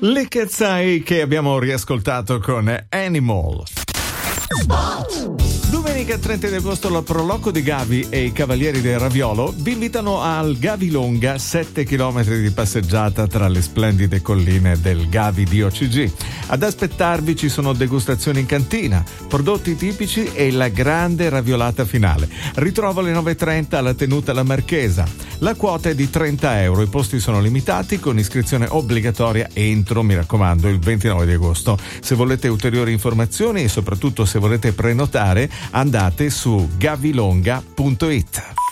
Le Cazzai che abbiamo riascoltato con Animal. Domenica 30 di agosto la Proloco di Gavi e i Cavalieri del Raviolo vi invitano al Gavilonga, 7 km di passeggiata tra le splendide colline del Gavi di OCG. Ad aspettarvi ci sono degustazioni in cantina, prodotti tipici e la grande raviolata finale. Ritrovo alle 9:30 alla Tenuta La Marchesa. La quota è di €30, i posti sono limitati con iscrizione obbligatoria entro, mi raccomando, il 29 di agosto. Se volete ulteriori informazioni e soprattutto se volete prenotare, andate su gavilonga.it.